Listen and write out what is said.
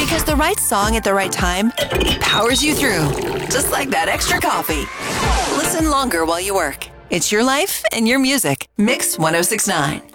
Because the right song at the right time powers you through, just like that extra coffee. Listen longer while you work. It's your life and your music. Mix 1069.